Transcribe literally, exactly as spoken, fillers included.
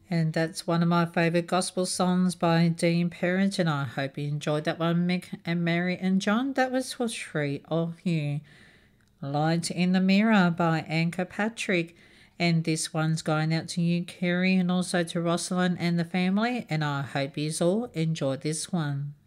And that's one of my favourite gospel songs by Dean Parent, and I hope you enjoyed that one, Mick and Mary and John. That was for three of you. Light in the Mirror by Anchor Patrick. And this one's going out to you, Kerry, and also to Rosalind and the family, and I hope you all enjoy this one.